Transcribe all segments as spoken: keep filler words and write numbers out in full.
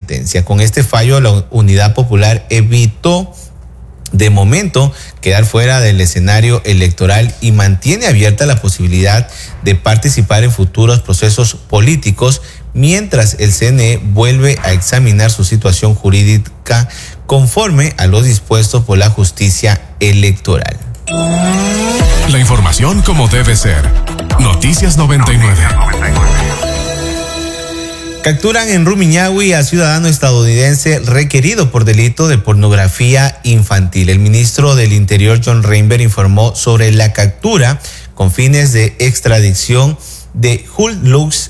sentencia. Con este fallo, la Unidad Popular evitó de momento quedar fuera del escenario electoral y mantiene abierta la posibilidad de participar en futuros procesos políticos mientras el C N E vuelve a examinar su situación jurídica conforme a lo dispuesto por la justicia electoral. La información como debe ser. Noticias noventa y nueve. Capturan en Rumiñahui a ciudadano estadounidense requerido por delito de pornografía infantil. El ministro del Interior, John Reinberg, informó sobre la captura con fines de extradición de Hult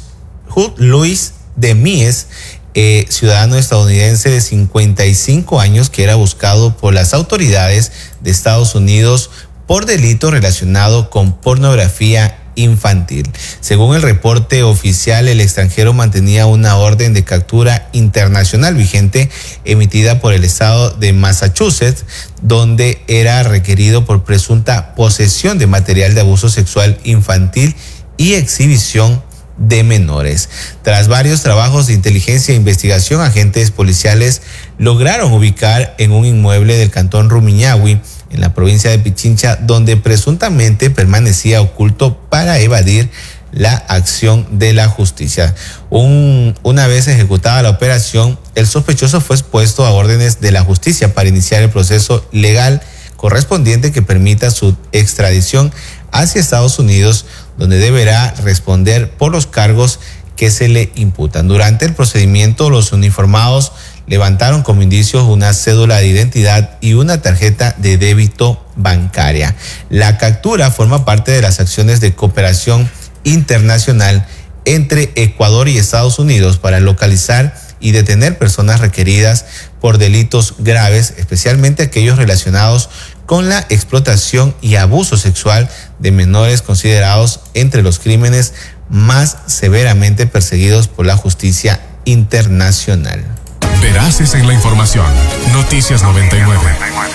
Louis de Mies, eh, ciudadano estadounidense de cincuenta y cinco años que era buscado por las autoridades de Estados Unidos por delito relacionado con pornografía infantil. Según el reporte oficial, el extranjero mantenía una orden de captura internacional vigente emitida por el estado de Massachusetts, donde era requerido por presunta posesión de material de abuso sexual infantil y exhibición de menores. Tras varios trabajos de inteligencia e investigación, agentes policiales lograron ubicar en un inmueble del cantón Rumiñahui, en la provincia de Pichincha, donde presuntamente permanecía oculto para evadir la acción de la justicia. Un, una vez ejecutada la operación, el sospechoso fue expuesto a órdenes de la justicia para iniciar el proceso legal correspondiente que permita su extradición hacia Estados Unidos, donde deberá responder por los cargos que se le imputan. Durante el procedimiento, los uniformados levantaron como indicios una cédula de identidad y una tarjeta de débito bancaria. La captura forma parte de las acciones de cooperación internacional entre Ecuador y Estados Unidos para localizar y detener personas requeridas por delitos graves, especialmente aquellos relacionados con la explotación y abuso sexual de menores, considerados entre los crímenes más severamente perseguidos por la justicia internacional. Veraces en la información. Noticias noventa y nueve.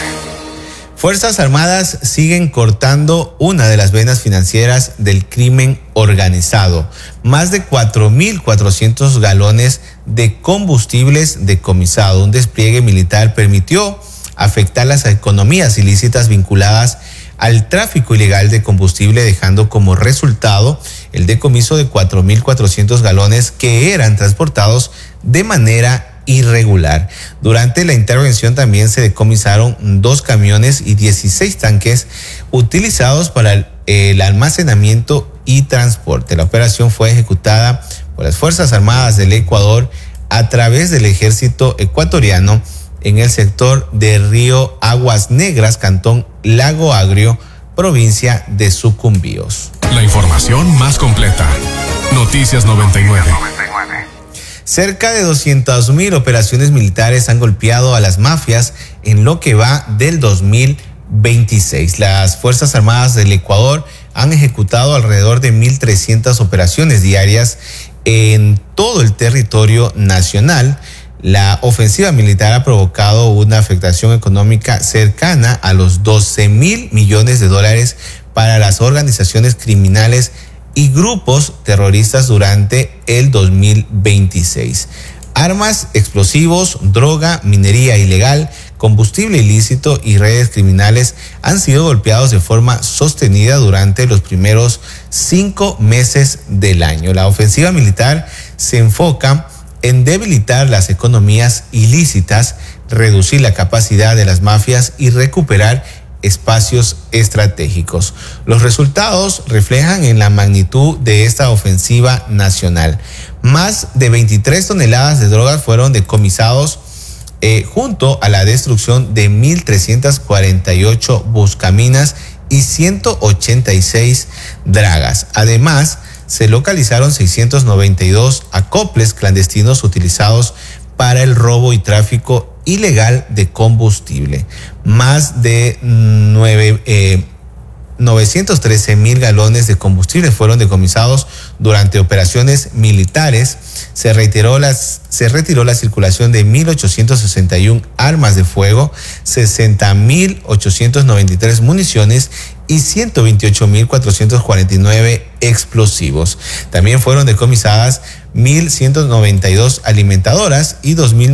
Fuerzas Armadas siguen cortando una de las venas financieras del crimen organizado. Más de cuatro mil cuatrocientos galones de combustibles decomisado. Un despliegue militar permitió afectar las economías ilícitas vinculadas al tráfico ilegal de combustible, dejando como resultado el decomiso de cuatro mil cuatrocientos galones que eran transportados de manera irregular. Durante la intervención también se decomisaron dos camiones y dieciséis tanques utilizados para el, el almacenamiento y transporte. La operación fue ejecutada por las Fuerzas Armadas del Ecuador a través del ejército ecuatoriano en el sector de Río Aguas Negras, cantón Lago Agrio, provincia de Sucumbíos. La información más completa. Noticias noventa y nueve. Cerca de doscientas mil operaciones militares han golpeado a las mafias en lo que va del dos mil veintiséis. Las Fuerzas Armadas del Ecuador han ejecutado alrededor de mil trescientas operaciones diarias en todo el territorio nacional. La ofensiva militar ha provocado una afectación económica cercana a los doce mil millones de dólares para las organizaciones criminales y grupos terroristas durante el dos mil veintiséis. Armas, explosivos, droga, minería ilegal, combustible ilícito y redes criminales han sido golpeados de forma sostenida durante los primeros cinco meses del año. La ofensiva militar se enfoca en debilitar las economías ilícitas, reducir la capacidad de las mafias y recuperar espacios estratégicos. Los resultados reflejan en la magnitud de esta ofensiva nacional. Más de veintitrés toneladas de drogas fueron decomisados eh, junto a la destrucción de mil trescientas cuarenta y ocho buscaminas y ciento ochenta y seis dragas. Además, se localizaron seiscientos noventa y dos acoples clandestinos utilizados para el robo y tráfico ilegal de combustible. Más de nueve, eh, novecientos trece mil galones de combustible fueron decomisados durante operaciones militares. Se retiró, las, se retiró la circulación de mil ochocientos sesenta y uno armas de fuego, sesenta mil ochocientos noventa y tres municiones y ciento veintiocho mil cuatrocientos cuarenta y nueve explosivos. También fueron decomisadas mil ciento noventa y dos alimentadoras y dos mil